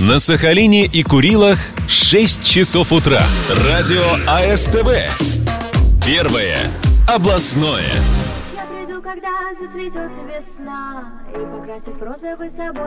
На Сахалине и Курилах 6 часов утра. Радио АСТВ. Первое областное. Я приду, когда зацветет весна, и покрасит розовый собой